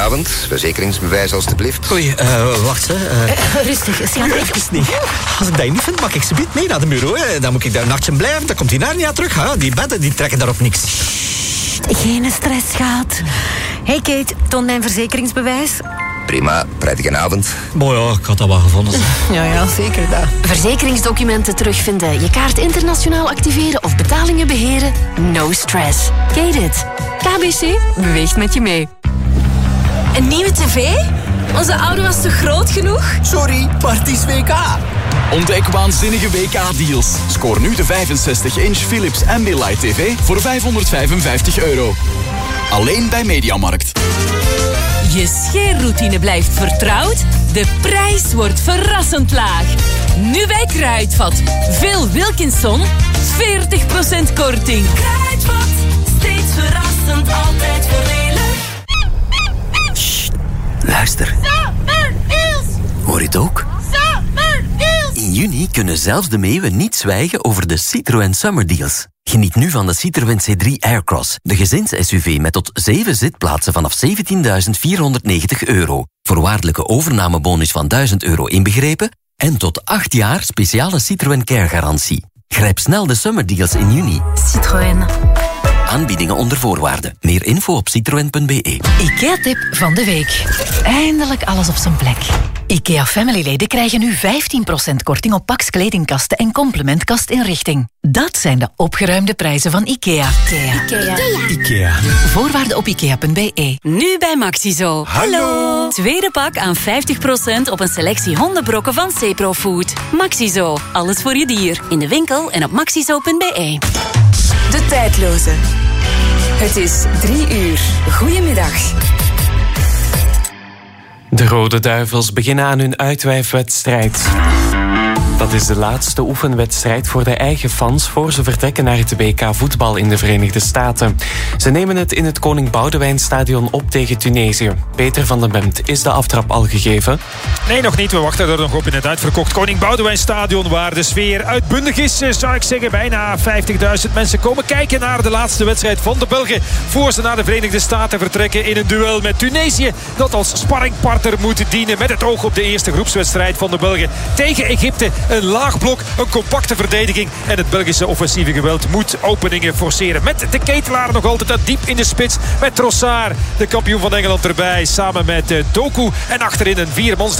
Goedenavond, verzekeringsbewijs alstublieft. Oei, wacht hè. Rustig, schat. Even niet. Als ik dat niet vind, mag ik ze mee naar de bureau. Hè. Dan moet ik daar een nachtje blijven, dan komt hij naar niet terug. Hè. Die bedden die trekken daarop niks. Geen stress, schat. Hey Kate, toon mijn verzekeringsbewijs. Prima, prettige avond. Mooi ja, ik had dat wel gevonden. Ja, zeker dat. Verzekeringsdocumenten terugvinden, je kaart internationaal activeren of betalingen beheren? No stress. Kate it. KBC beweegt met je mee. Een nieuwe tv? Onze oude was te groot genoeg? Sorry, Parties WK. Ontdek waanzinnige WK-deals. Scoor nu de 65-inch Philips Ambilight TV voor €555. Alleen bij Mediamarkt. Je scheerroutine blijft vertrouwd. De prijs wordt verrassend laag. Nu bij Kruidvat. Veel Wilkinson, 40% korting. Kruidvat, steeds verrassend, altijd voordelig. Sst, luister. Hoor je het ook? In juni kunnen zelfs de meeuwen niet zwijgen over de Citroën Summer Deals. Geniet nu van de Citroën C3 Aircross, de gezins-SUV met tot 7 zitplaatsen vanaf €17.490. Voorwaardelijke overnamebonus van €1.000 inbegrepen en tot 8 jaar speciale Citroën Care-garantie. Grijp snel de Summer Deals in juni. Citroën. Aanbiedingen onder voorwaarden. Meer info op citroen.be. IKEA-tip van de week. Eindelijk alles op zijn plek. IKEA Family-leden krijgen nu 15% korting op Pax kledingkasten en complementkastinrichting. Dat zijn de opgeruimde prijzen van IKEA. IKEA. Voorwaarden op ikea.be. Nu bij Maxizo. Hallo. Tweede pak aan 50% op een selectie hondenbrokken van Ceprofood. Maxizo. Alles voor je dier. In de winkel en op maxizo.be. De tijdloze. Het is 3:00. Goedemiddag. De Rode Duivels beginnen aan hun uitwijfwedstrijd. Dat is de laatste oefenwedstrijd voor de eigen fans voor ze vertrekken naar het WK voetbal in de Verenigde Staten. Ze nemen het in het Koning Boudewijnstadion op tegen Tunesië. Peter van den Bemt, is de aftrap al gegeven? Nee, nog niet. We wachten er nog op in het uitverkocht Koning Boudewijnstadion, waar de sfeer uitbundig is, zou ik zeggen. Bijna 50.000 mensen komen kijken naar de laatste wedstrijd van de Belgen voor ze naar de Verenigde Staten vertrekken in een duel met Tunesië, dat als sparringpartner moet dienen met het oog op de eerste groepswedstrijd van de Belgen tegen Egypte. Een laag blok, een compacte verdediging en het Belgische offensieve geweld moet openingen forceren. Met de ketelaar nog altijd diep in de spits, met Trossard, de kampioen van Engeland, erbij, samen met Doku. En achterin een 4-mans